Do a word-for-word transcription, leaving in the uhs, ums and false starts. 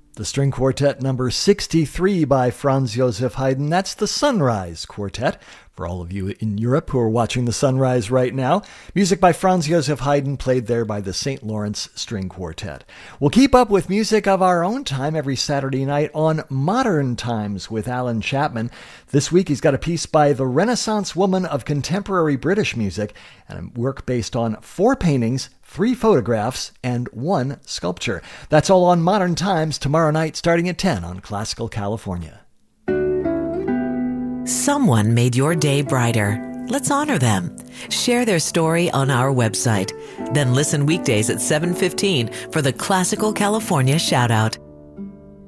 The string quartet number sixty-three by Franz Joseph Haydn. That's the Sunrise Quartet. For all of you in Europe who are watching the sunrise right now, music by Franz Joseph Haydn played there by the Saint Lawrence String Quartet. We'll keep up with music of our own time every Saturday night on Modern Times with Alan Chapman. This week he's got a piece by the Renaissance woman of contemporary British music and a work based on four paintings, three photographs, and one sculpture. That's all on Modern Times tomorrow night starting at ten on Classical California. Someone made your day brighter. Let's honor them. Share their story on our website. Then listen weekdays at seven fifteen for the Classical California Shoutout.